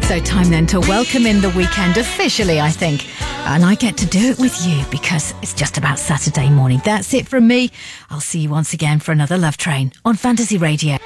So time then to welcome in the weekend officially, I think. And I get to do it with you because it's just about Saturday morning. That's it from me. I'll see you once again for another Love Train on Fantasy Radio.